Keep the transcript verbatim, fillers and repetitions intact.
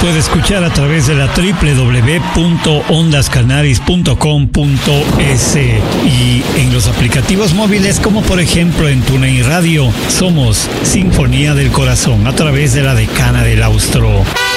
puede escuchar a través de la doble u doble u doble u punto ondas canaris punto com punto es y en los aplicativos móviles, como por ejemplo en TuneIn Radio. Somos Sinfonía del Corazón a través de la Decana del Austro.